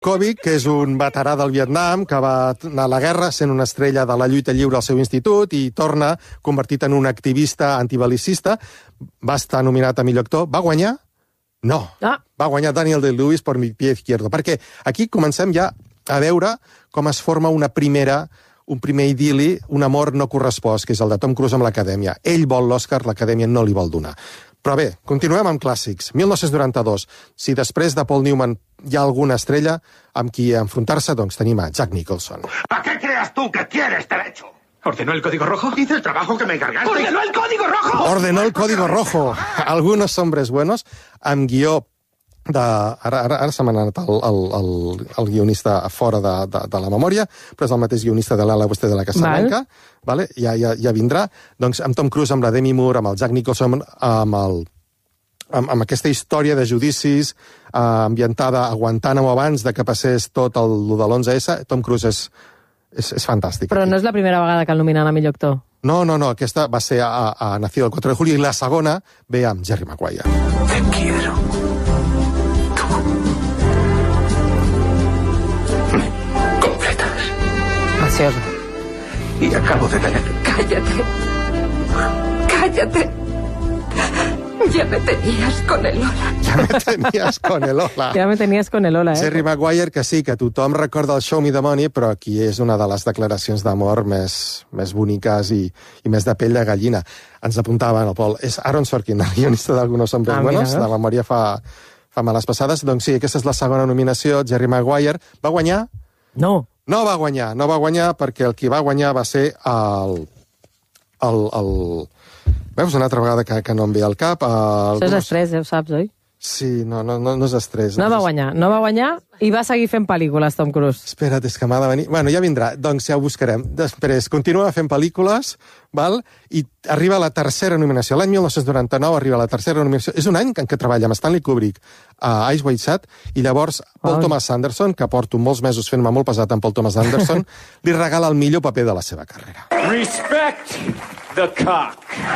Kovic, que és un veterà del Vietnam, que va anar a la guerra sent una estrella de la lluita lliure al seu institut i torna convertit en un activista antibelicista. Va estar nominat a millor actor. Va guanyar? No. Va guanyar Daniel Day-Lewis per Mi pie izquierdo. Perquè aquí comencem ja a veure com es forma un primer idili, un amor no correspost, que és el de Tom Cruise amb l'Acadèmia. Ell vol l'Oscar, l'Acadèmia no li vol donar. Però bé, continuem amb clàssics. 1992. Si després de Paul Newman hi ha alguna estrella amb qui enfrontar-se, doncs tenim a Jack Nicholson. ¿A qué creas tú que tienes derecho? ¿Ordenó el código rojo? Hice el trabajo que me encargaste. ¡Ordenó el código rojo! Ordenó el código rojo. Algunos hombres buenos, amb guió de... Ara se m'ha anat el guionista fora de la memòria, però és el mateix guionista de l'Ala Oeste de la Casa Blanca. Vale? Ja vindrà. Doncs amb Tom Cruise, amb la Demi Moore, amb el Jack Nicholson, amb aquesta història de judicis ambientada a Guantánamo abans de que passés tot el de l'11S, Tom Cruise és fantàstic. Però no és la primera vegada que el nominen a millor actor. No, aquesta va ser a Nacido el 4 de julio, i la segona ve amb Jerry Maguire. Te quiero. Preciosa. Y acabo de tener... Cállate. Cállate. Ya me tenías con el Ola. Ja me tenías con el Ola. Ja me tenías con el Ola, Jerry Maguire, que sí, que tothom recorda el Show Me the Money, però aquí és una de les declaracions d'amor més boniques i més de pell de gallina. Ens apuntaven el Pol. És Aaron Sorkin, el guionista d'Algunos Hombres Buenos. La memòria fa males passades. Doncs sí, aquesta és la segona nominació. Jerry Maguire va guanyar? No. No va guanyar perquè el qui va guanyar va ser Veus, una altra vegada que no em ve al cap. Això és estrès, ja ho saps, oi? Sí, no és estrès. No va guanyar i va seguir fent pel·lícules, Tom Cruise. Espera't, és que m'ha de venir... Bueno, ja vindrà, doncs ja ho buscarem. Després, continua fent pel·lícules, val? I arriba la tercera nominació. L'any 1999 arriba la tercera nominació. És un any en què treballa amb Stanley Kubrick a Eyes Wide Shut, i llavors Paul Thomas Anderson, que porto molts mesos fent-me molt pesat amb Paul Thomas Anderson, li regala el millor paper de la seva carrera. Respect the cock.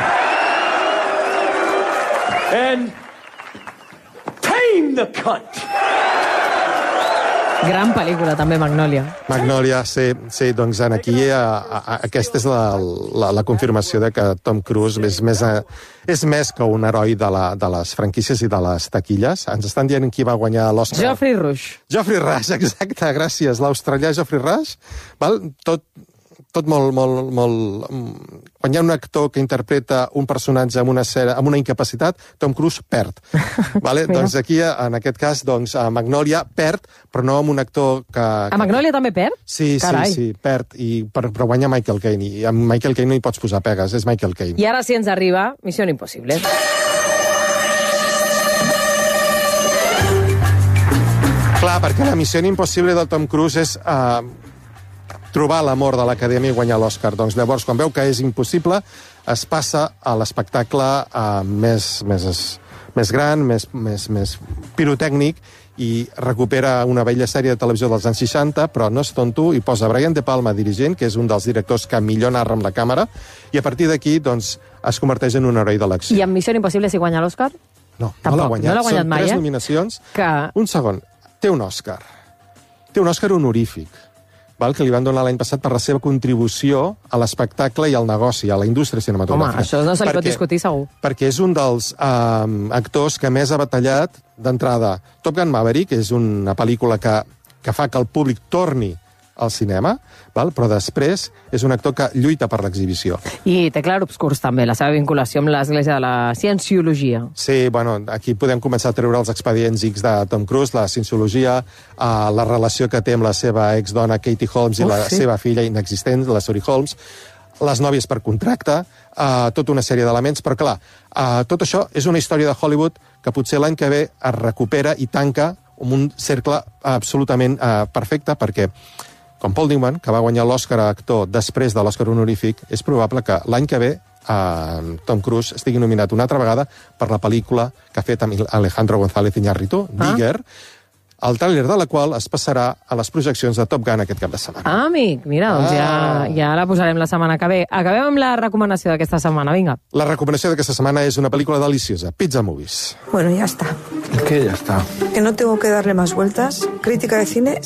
And tame the cunt. Gran pel·lícula, també, Magnolia. Magnolia, sí, doncs aquí aquesta és la confirmació de que Tom Cruise és més que un heroi de les franquícies i de les taquilles. Ens estan dient qui va guanyar l'Oscar. Geoffrey Rush. Geoffrey Rush, exacte, gràcies. L'australià Geoffrey Rush, val? Tot molt... Quan hi ha un actor que interpreta un personatge amb una incapacitat, Tom Cruise perd. Vale? Doncs aquí, en aquest cas, Magnolia perd, però no amb un actor que... A Magnolia també perd? Sí, perd, però guanya Michael Caine, i amb Michael Caine no hi pots posar pegues, és Michael Caine. I ara sí ens arriba Missió Impossible. Clar, perquè la Missió Impossible del Tom Cruise és... trobar l'amor de l'Acadèmia i guanyar l'Oscar. Doncs llavors, quan veu que és impossible, es passa a l'espectacle més gran, més pirotècnic, i recupera una vella sèrie de televisió dels anys 60, però no és tonto, i posa Brian De Palma dirigent, que és un dels directors que millor narra amb la càmera, i a partir d'aquí doncs, es converteix en un heroi de l'acció. I amb Missió Impossible si guanya l'Oscar? No l'ha guanyat. No l'ha guanyat mai, Són 3 nominacions. Un segon. Té un Òscar. Té un Òscar honorífic, que li van donar l'any passat per la seva contribució a l'espectacle i al negoci, a la indústria cinematogràfica. Home, això no se li pot discutir, segur. Perquè és un dels actors que més ha batallat d'entrada. Top Gun Maverick és una pel·lícula que fa que el públic torni al cinema, però després és un actor que lluita per l'exhibició. I té clarobscurs també, la seva vinculació amb l'Església de la Cienciologia. Sí, aquí podem començar a treure els expedients X de Tom Cruise, la cienciologia, la relació que té amb la seva exdona Katie Holmes i la seva filla inexistent, la Suri Holmes, les nòvies per contracte, tota una sèrie d'elements, però clar, tot això és una història de Hollywood que potser l'any que ve es recupera i tanca amb un cercle absolutament perfecte, perquè com Paul Newman, que va guanyar l'Oscar a actor després de l'Oscar honorífic, és probable que l'any que ve Tom Cruise estigui nominat una altra vegada per la pel·lícula que ha fet amb Alejandro González Iñárritu, Digger, el tràiler de la qual es passarà a les projeccions de Top Gun aquest cap de setmana. Ah, amic, mira, doncs ja la posarem la setmana que ve. Acabem amb la recomanació d'aquesta setmana, vinga. La recomanació d'aquesta setmana és una pel·lícula deliciosa, Pizza Movies. Bueno, ya está. ¿Qué ya está? Que no tengo que darle más vueltas. Crítica de cine